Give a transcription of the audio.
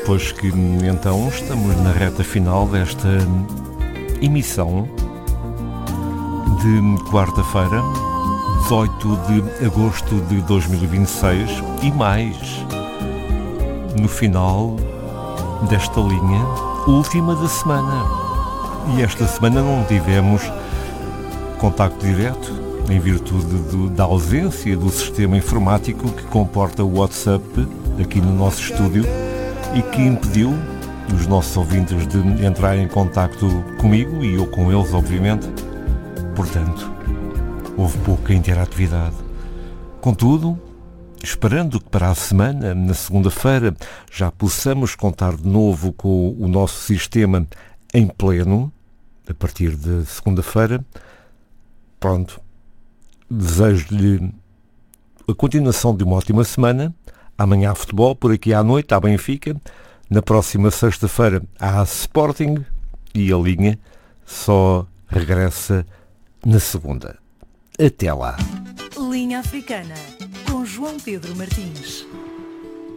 Pois que então estamos na reta final desta emissão de quarta-feira, 18 de agosto de 2026 e mais no final desta linha última da semana. E esta semana não tivemos contacto direto em virtude da ausência do sistema informático que comporta o WhatsApp aqui no nosso estúdio e que impediu os nossos ouvintes de entrar em contacto comigo e eu com eles, obviamente. Portanto, houve pouca interatividade. Contudo, esperando que para a semana, na segunda-feira, já possamos contar de novo com o nosso sistema em pleno, a partir de segunda-feira, pronto, desejo-lhe a continuação de uma ótima semana. Amanhã há futebol, por aqui à noite há Benfica, na próxima sexta-feira há Sporting e a linha só regressa na segunda. Até lá. Linha Africana, com João Pedro Martins.